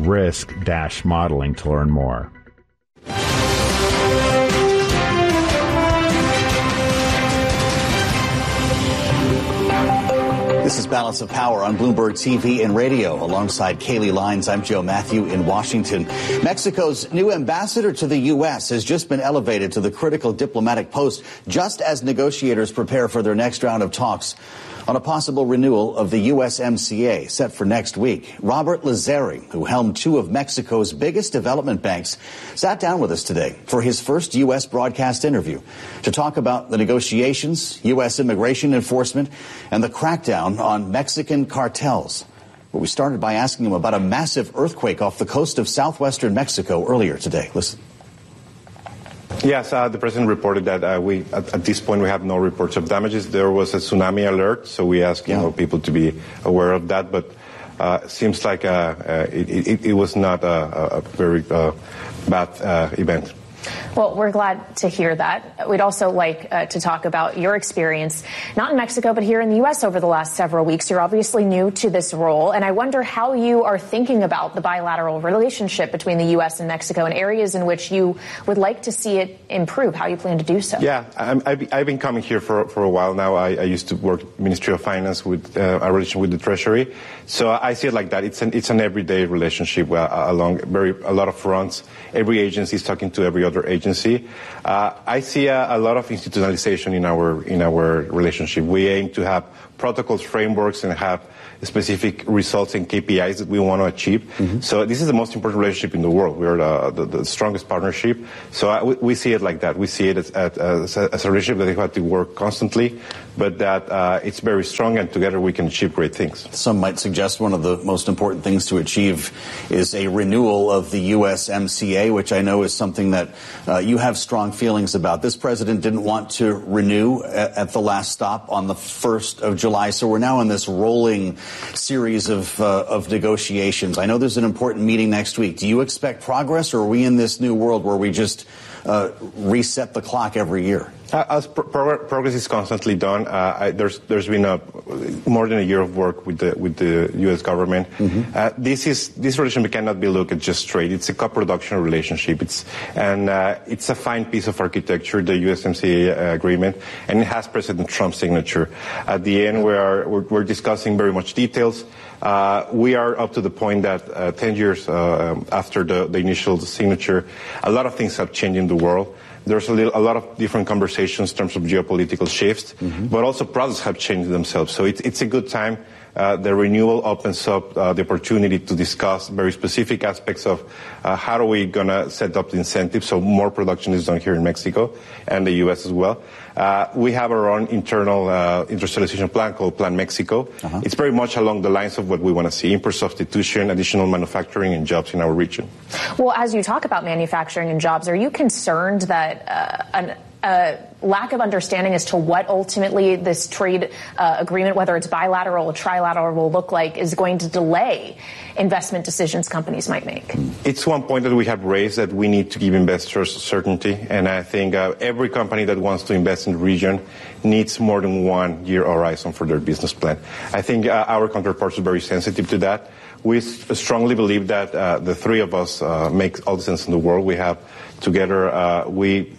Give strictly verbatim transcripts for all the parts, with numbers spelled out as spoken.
risk dash modeling to learn more. This is Balance of Power on Bloomberg T V and radio. Alongside Kaylee Lines, I'm Joe Matthew in Washington. Mexico's new ambassador to the U S has just been elevated to the critical diplomatic post just as negotiators prepare for their next round of talks on a possible renewal of the U S M C A set for next week. Robert Lazari, who helmed two of Mexico's biggest development banks, sat down with us today for his first U S broadcast interview to talk about the negotiations, U S immigration enforcement, and the crackdown on Mexican cartels. But we started by asking him about a massive earthquake off the coast of southwestern Mexico earlier today. Listen. Yes, uh, the president reported that uh, we, at, at this point, we have no reports of damages. There was a tsunami alert, so we asked yeah. you know, people to be aware of that. But uh, it seems like uh, uh, it, it, it was not a, a very uh, bad uh, event. Well, we're glad to hear that. We'd also like uh, to talk about your experience, not in Mexico, but here in the U S over the last several weeks. You're obviously new to this role, and I wonder how you are thinking about the bilateral relationship between the U S and Mexico and areas in which you would like to see it improve, how you plan to do so. Yeah, I'm, I've, I've been coming here for, for a while now. I, I used to work Ministry of Finance with uh, a relation with the Treasury. So I see it like that. It's an, it's an everyday relationship uh, along very, a lot of fronts. Every agency is talking to every other agency. Uh, I see a, a lot of institutionalization in our in our relationship. We aim to have protocols, frameworks, and have specific results and K P Is that we want to achieve. Mm-hmm. So this is the most important relationship in the world. We are the, the, the strongest partnership. So I, we, we see it like that. We see it as, as, as a relationship that we have to work constantly, but that uh, it's very strong, and together we can achieve great things. Some might suggest one of the most important things to achieve is a renewal of the U S M C A, which I know is something that uh, you have strong feelings about. This president didn't want to renew at, at the last stop on the first of July, so we're now in this rolling series of, uh, of negotiations. I know there's an important meeting next week. Do you expect progress, or are we in this new world where we just uh, reset the clock every year? Uh, as pro- progress is constantly done, uh, I, there's there's been a, more than a year of work with the with the U S government. Mm-hmm. Uh, this is this relationship cannot be looked at just trade. It's a co-production relationship. It's and uh, it's a fine piece of architecture, the U S M C A agreement, and it has President Trump's signature. At the end, we are we're, we're discussing very much details. Uh, we are up to the point that uh, ten years uh, after the, the initial signature, a lot of things have changed in the world. There's a, little, a lot of different conversations in terms of geopolitical shifts, mm-hmm. but also products have changed themselves. So it's, it's a good time. Uh, the renewal opens up uh, the opportunity to discuss very specific aspects of uh, how are we going to set up the incentives so more production is done here in Mexico and the U S as well. Uh, we have our own internal uh, industrialization plan called Plan Mexico. Uh-huh. It's very much along the lines of what we want to see, import substitution, additional manufacturing and jobs in our region. Well, as you talk about manufacturing and jobs, are you concerned that uh, an a lack of understanding as to what ultimately this trade uh, agreement, whether it's bilateral or trilateral, will look like, is going to delay investment decisions companies might make? It's one point that we have raised, that we need to give investors certainty. And I think uh, every company that wants to invest in the region needs more than one year horizon for their business plan. I think uh, our counterparts are very sensitive to that. We strongly believe that uh, the three of us uh, make all the sense in the world. We have together, uh, we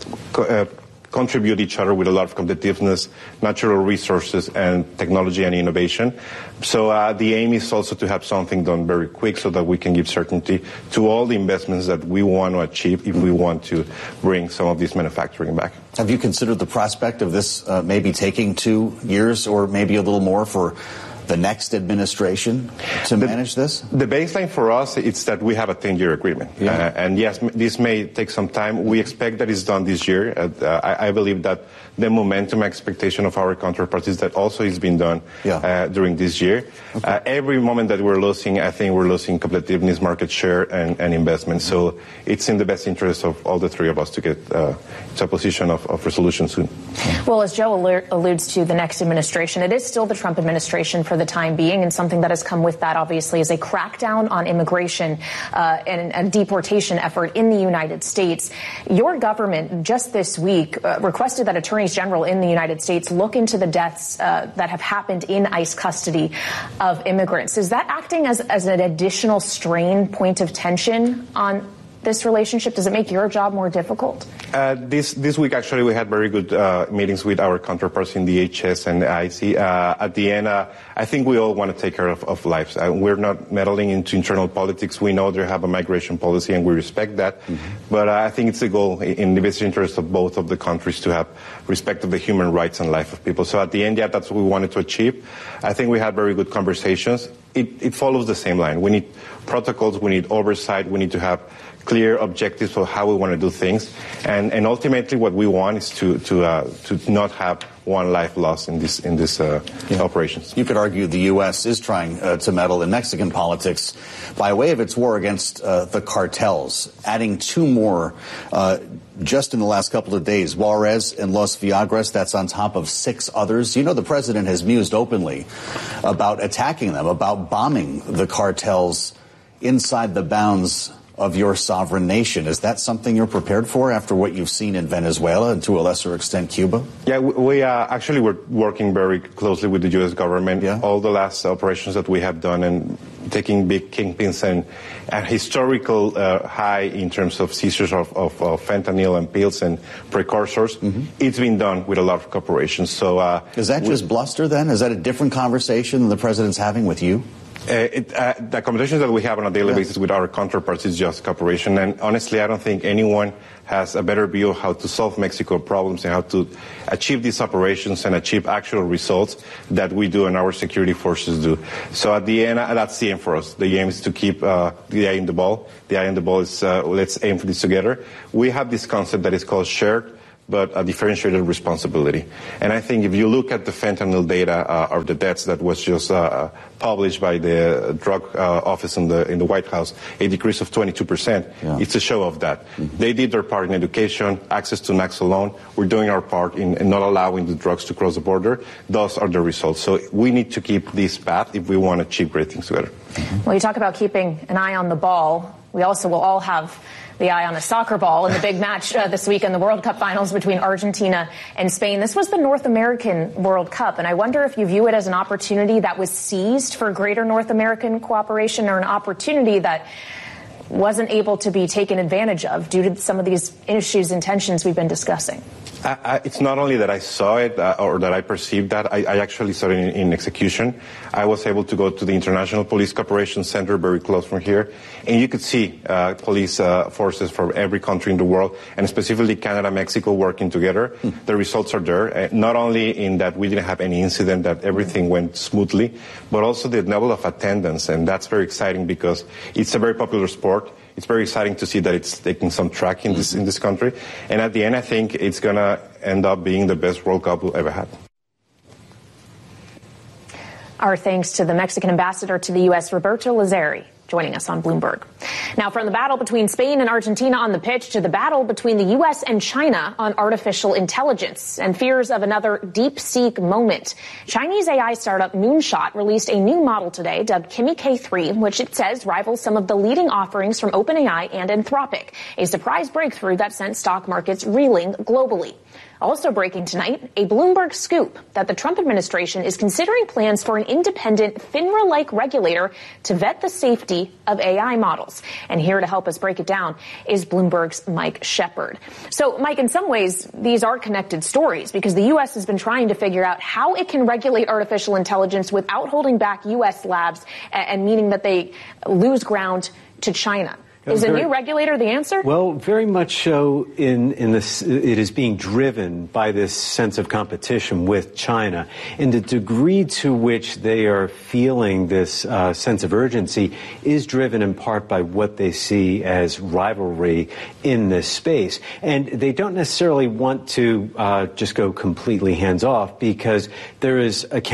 Uh, contribute each other with a lot of competitiveness, natural resources, and technology and innovation. So uh, the aim is also to have something done very quick so that we can give certainty to all the investments that we want to achieve if we want to bring some of this manufacturing back. Have you considered the prospect of this uh, maybe taking two years or maybe a little more for the next administration to the, manage this? The baseline for us is that we have a ten-year agreement. Yeah. Uh, and yes, this may take some time. We expect that it's done this year. Uh, I, I believe that the momentum expectation of our counterparts is that also is being done yeah. uh, during this year. Okay. Uh, every moment that we're losing, I think we're losing competitiveness, market share, and, and investment. So it's in the best interest of all the three of us to get uh, to a position of, of resolution soon. Well, as Joe alludes to the next administration, it is still the Trump administration for for the time being, and something that has come with that, obviously, is a crackdown on immigration uh, and a deportation effort in the United States. Your government just this week uh, requested that attorneys general in the United States look into the deaths uh, that have happened in ICE custody of immigrants. Is that acting as, as an additional strain, point of tension on this relationship? Does it make your job more difficult? Uh, this this week, actually, we had very good uh, meetings with our counterparts in the H S and the I C. Uh, at the end, uh, I think we all want to take care of, of lives. Uh, we're not meddling into internal politics. We know they have a migration policy, and we respect that. Mm-hmm. But uh, I think it's a goal in the best interest of both of the countries to have respect of the human rights and life of people. So at the end, yeah, that's what we wanted to achieve. I think we had very good conversations. It, it follows the same line. We need protocols. We need oversight. We need to have clear objectives for how we want to do things, and and ultimately what we want is to to uh, to not have one life lost in this in this uh, yeah. operations. You could argue the U S is trying uh, to meddle in Mexican politics by way of its war against uh, the cartels, adding two more uh, just in the last couple of days, Juarez and Los Viagras. That's on top of six others. You know, the president has mused openly about attacking them, about bombing the cartels inside the bounds of your sovereign nation. Is that something you're prepared for after what you've seen in Venezuela and to a lesser extent Cuba? Yeah, we, we uh, actually we're working very closely with the U S government. Yeah. All the last operations that we have done and taking big kingpins and a historical uh, high in terms of seizures of, of, of fentanyl and pills and precursors, mm-hmm. it's been done with a lot of cooperation. So uh, is that just bluster then? Is that a different conversation than the president's having with you? Uh, it, uh, the conversations that we have on a daily yeah. basis with our counterparts is just cooperation. And honestly, I don't think anyone has a better view of how to solve Mexico problems and how to achieve these operations and achieve actual results that we do and our security forces do. So at the end, that's the aim for us. The aim is to keep uh, the eye in the ball. The eye in the ball is uh, let's aim for this together. We have this concept that is called shared but a differentiated responsibility. And I think if you look at the fentanyl data uh, or the deaths that was just uh, published by the drug uh, office in the in the White House, a decrease of twenty-two percent, yeah. it's a show of that. Mm-hmm. They did their part in education, access to Naloxone. We're doing our part in, in not allowing the drugs to cross the border. Those are the results. So we need to keep this path if we want to achieve great things together. Mm-hmm. Well, you talk about keeping an eye on the ball. We also will all have the eye on a soccer ball in the big match uh, this week in the World Cup finals between Argentina and Spain. This was the North American World Cup, and I wonder if you view it as an opportunity that was seized for greater North American cooperation or an opportunity that wasn't able to be taken advantage of due to some of these issues and tensions we've been discussing. I, I, it's not only that I saw it uh, or that I perceived that, I, I actually saw it in, in execution. I was able to go to the International Police Cooperation Center very close from here, and you could see uh, police uh, forces from every country in the world, and specifically Canada, Mexico, working together. Hmm. The results are there, uh, not only in that we didn't have any incident, that everything went smoothly, but also the level of attendance, and that's very exciting because it's a very popular sport. It's very exciting to see that it's taking some track in this in this country. And at the end, I think it's going to end up being the best World Cup we've ever had. Our thanks to the Mexican ambassador to the U S, Roberto Lazari, joining us on Bloomberg. Now, from the battle between Spain and Argentina on the pitch to the battle between the U S and China on artificial intelligence and fears of another DeepSeek moment, Chinese A I startup Moonshot released a new model today dubbed Kimi K three, which it says rivals some of the leading offerings from OpenAI and Anthropic, a surprise breakthrough that sent stock markets reeling globally. Also breaking tonight, a Bloomberg scoop that the Trump administration is considering plans for an independent FINRA-like regulator to vet the safety of A I models. And here to help us break it down is Bloomberg's Mike Shepard. So, Mike, in some ways, these are connected stories because the U S has been trying to figure out how it can regulate artificial intelligence without holding back U S labs and meaning that they lose ground to China. Is a new regulator the answer? Well, very much so. In in this, it is being driven by this sense of competition with China, and the degree to which they are feeling this uh, sense of urgency is driven in part by what they see as rivalry in this space, and they don't necessarily want to uh, just go completely hands off because there is a counter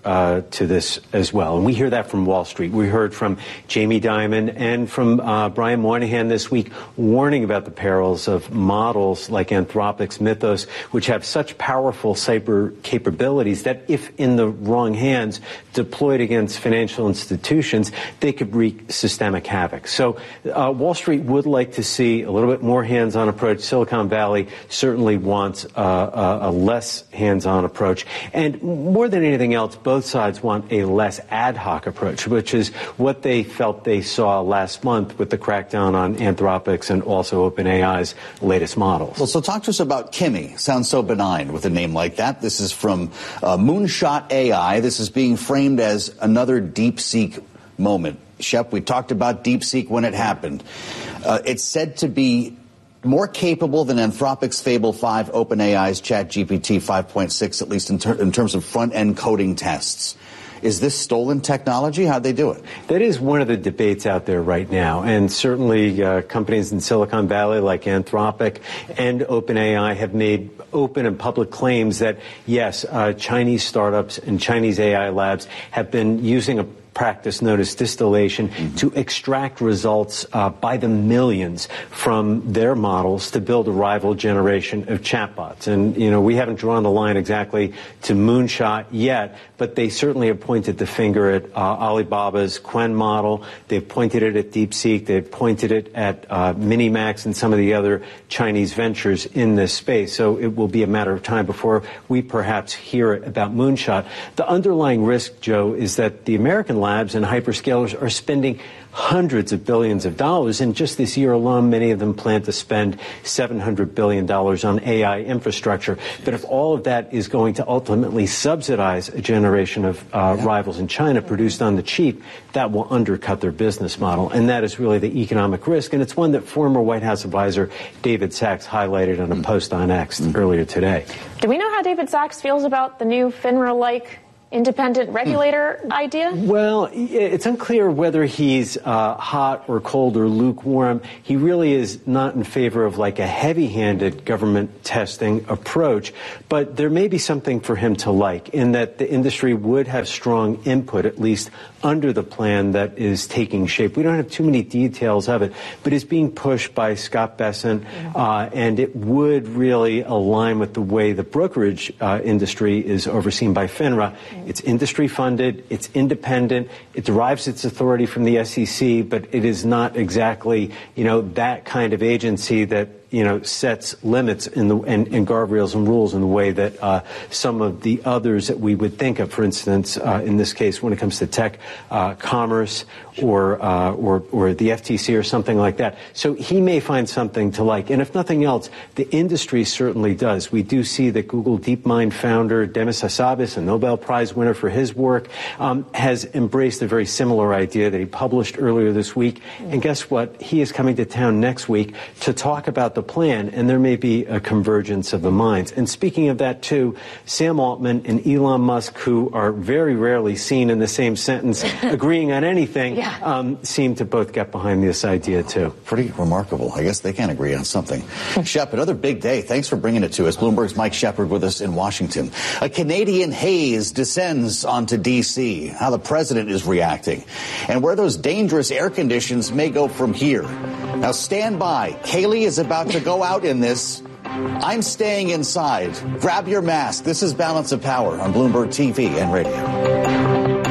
uh, to this as well. And we hear that from Wall Street. We heard from Jamie Dimon and from uh, Brian Moynihan this week warning about the perils of models like Anthropic's Mythos, which have such powerful cyber capabilities that if in the wrong hands, deployed against financial institutions, they could wreak systemic havoc. So uh, Wall Street would like to see a little bit more hands-on approach. Silicon Valley certainly wants uh, a, a less hands-on approach. And more than anything else, both sides want a less ad hoc approach, which is what they felt they saw last month with the crackdown on Anthropic's and also OpenAI's latest models. Well, so talk to us about Kimi. Sounds so benign with a name like that. This is from uh, Moonshot A I. This is being framed as another DeepSeek moment. Shep, we talked about DeepSeek when it happened. Uh, it's said to be more capable than Anthropic's Fable five, OpenAI's ChatGPT five point six, at least in, ter- in terms of front-end coding tests. Is this stolen technology? How'd they do it? That is one of the debates out there right now. And certainly uh, companies in Silicon Valley like Anthropic and OpenAI have made open and public claims that, yes, uh, Chinese startups and Chinese A I labs have been using a practice known as distillation mm-hmm. to extract results uh, by the millions from their models to build a rival generation of chatbots. And, you know, we haven't drawn the line exactly to Moonshot yet, but they certainly have pointed the finger at uh, Alibaba's Qwen model. They've pointed it at DeepSeek. They've pointed it at uh, Minimax and some of the other Chinese ventures in this space. So it will be a matter of time before we perhaps hear about Moonshot. The underlying risk, Joe, is that the American labs and hyperscalers are spending hundreds of billions of dollars. And just this year alone, many of them plan to spend seven hundred billion dollars on A I infrastructure. But if all of that is going to ultimately subsidize a generation of uh, yeah. rivals in China produced on the cheap, that will undercut their business model. And that is really the economic risk. And it's one that former White House advisor David Sachs highlighted on a post on X mm. earlier today. Do we know how David Sachs feels about the new FINRA-like independent regulator hmm. idea? Well, it's unclear whether he's uh, hot or cold or lukewarm. He really is not in favor of like a heavy-handed government testing approach, but there may be something for him to like in that the industry would have strong input, at least under the plan that is taking shape. We don't have too many details of it, but it's being pushed by Scott Bessent, uh, and it would really align with the way the brokerage uh, industry is overseen by FINRA. It's industry funded, it's independent, it derives its authority from the S E C, but it is not exactly, you know, that kind of agency that, you know, sets limits in the and, and guardrails and rules in the way that uh, some of the others that we would think of, for instance, uh, in this case, when it comes to tech, uh, commerce, or, uh, or or the F T C or something like that. So he may find something to like. And if nothing else, the industry certainly does. We do see that Google DeepMind founder Demis Hassabis, a Nobel Prize winner for his work, um, has embraced a very similar idea that he published earlier this week. And guess what? He is coming to town next week to talk about the plan, and there may be a convergence of the minds. And speaking of that, too, Sam Altman and Elon Musk, who are very rarely seen in the same sentence agreeing on anything, yeah. um, seem to both get behind this idea, too. Pretty remarkable. I guess they can agree on something. Shep, another big day. Thanks for bringing it to us. Bloomberg's Mike Shepard with us in Washington. A Canadian haze descends onto D C. How the president is reacting, and where those dangerous air conditions may go from here. Now stand by. Kaylee is about to go out in this. I'm staying inside. Grab your mask. This is Balance of Power on Bloomberg T V and radio.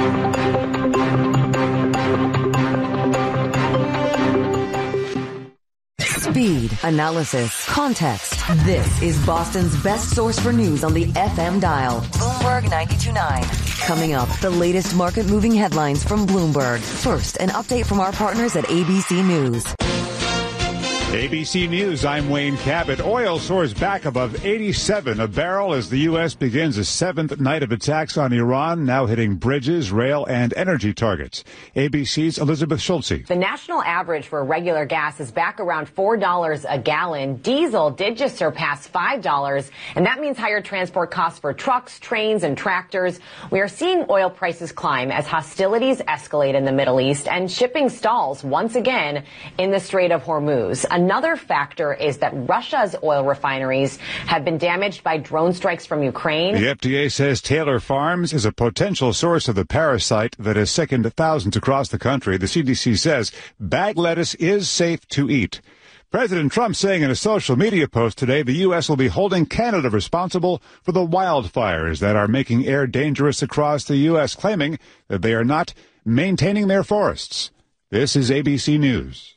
Speed, analysis, context. This is Boston's best source for news on the F M dial. Bloomberg ninety-two point nine. Coming up, the latest market-moving headlines from Bloomberg. First, an update from our partners at A B C News. A B C News, I'm Wayne Cabot. Oil soars back above eighty-seven a barrel as the U S begins a seventh night of attacks on Iran, now hitting bridges, rail, and energy targets. A B C's Elizabeth Schulze. The national average for regular gas is back around four dollars a gallon. Diesel did just surpass five dollars, and that means higher transport costs for trucks, trains, and tractors. We are seeing oil prices climb as hostilities escalate in the Middle East and shipping stalls once again in the Strait of Hormuz. Another factor is that Russia's oil refineries have been damaged by drone strikes from Ukraine. The F D A says Taylor Farms is a potential source of the parasite that has sickened thousands across the country. The C D C says bag lettuce is safe to eat. President Trump saying in a social media post today the U S will be holding Canada responsible for the wildfires that are making air dangerous across the U S, claiming that they are not maintaining their forests. This is A B C News.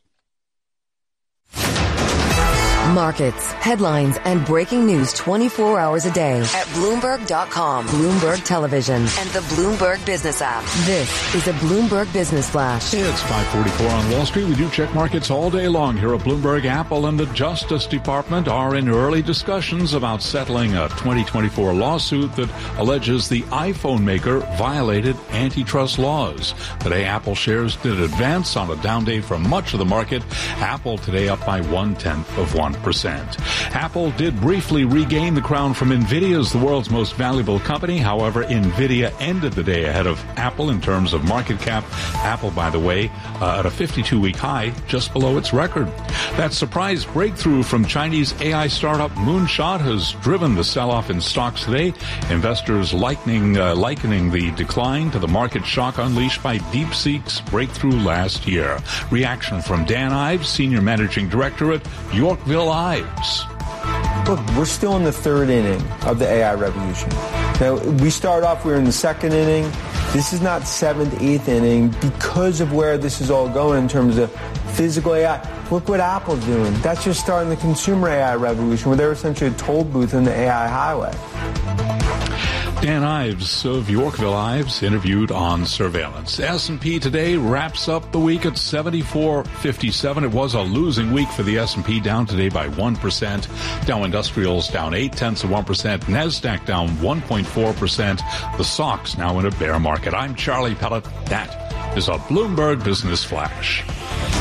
Markets, headlines, and breaking news twenty-four hours a day at Bloomberg dot com, Bloomberg Television, and the Bloomberg Business app. This is a Bloomberg Business Flash. It's five forty-four on Wall Street. We do check markets all day long here at Bloomberg. Apple and the Justice Department are in early discussions about settling a twenty twenty-four lawsuit that alleges the iPhone maker violated antitrust laws. Today, Apple shares did advance on a down day for much of the market. Apple today up by one-tenth of one percent. Apple did briefly regain the crown from NVIDIA as the world's most valuable company. However, NVIDIA ended the day ahead of Apple in terms of market cap. Apple, by the way, uh, at a fifty-two week high, just below its record. That surprise breakthrough from Chinese A I startup Moonshot has driven the sell-off in stocks today. Investors likening, uh, likening the decline to the market shock unleashed by DeepSeek's breakthrough last year. Reaction from Dan Ives, Senior Managing Director at Yorkville Ives. Look, we're still in the third inning of the A I revolution. Now, we start off, we're in the second inning. This is not seventh, eighth inning because of where this is all going in terms of physical A I. Look what Apple's doing. That's just starting the consumer A I revolution where they're essentially a toll booth in the A I highway. Dan Ives of Yorkville Ives interviewed on surveillance. S and P today wraps up the week at seventy-four fifty-seven. It was a losing week for the S and P, down today by one percent. Dow Industrials down eight tenths of one percent. NASDAQ down one point four percent. The S O X now in a bear market. I'm Charlie Pellet. That is a Bloomberg Business Flash.